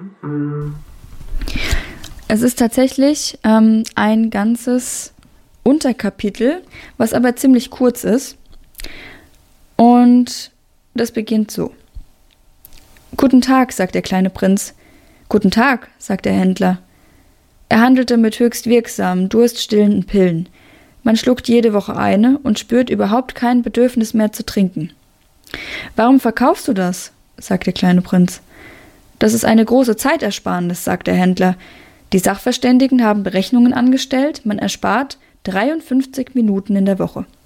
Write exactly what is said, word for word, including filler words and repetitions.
Es ist tatsächlich ähm, ein ganzes Unterkapitel, was aber ziemlich kurz ist. Und das beginnt so. »Guten Tag«, sagt der kleine Prinz. »Guten Tag«, sagt der Händler. Er handelte mit höchst wirksamen, durststillenden Pillen. Man schluckt jede Woche eine und spürt überhaupt kein Bedürfnis mehr zu trinken. »Warum verkaufst du das?«, sagt der kleine Prinz. »Das ist eine große Zeitersparnis«, sagt der Händler. »Die Sachverständigen haben Berechnungen angestellt, man erspart dreiundfünfzig Minuten in der Woche.«